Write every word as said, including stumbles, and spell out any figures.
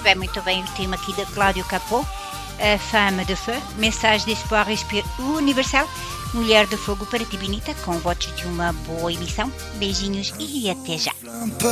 bem, muito bem. O tema aqui da Cláudio Capô, a Femme de Feu, mensagem de espoir universal, Mulher de Fogo para ti, Benita, com votos de uma boa emissão. Beijinhos e até já.